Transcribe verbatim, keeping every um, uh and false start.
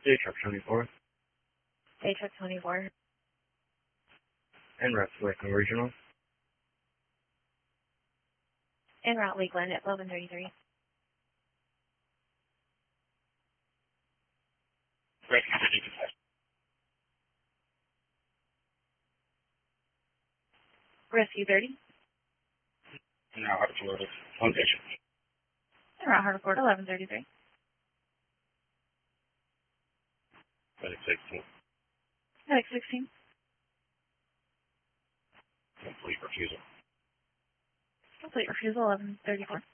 Day truck twenty-four. Day truck twenty-four. En route to Lakeland Regional. En route Lakeland at eleven thirty-three. Rescue thirty. Now up to loaded. One patient. En route Hartford eleven thirty-three. Medic sixteen. Medic sixteen. Complete refusal. Complete refusal eleven thirty-four.